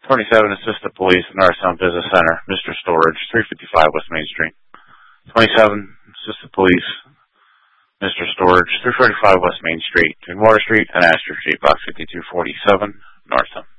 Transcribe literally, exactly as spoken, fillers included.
twenty-seven, Assistant Police, Norristown Business Center, Mister Storage, three fifty-five West Main Street. twenty-seven, Assistant Police, Mister Storage, three forty-five West Main Street, between Water Street and Astor Street, Box fifty-two forty-seven, Norristown.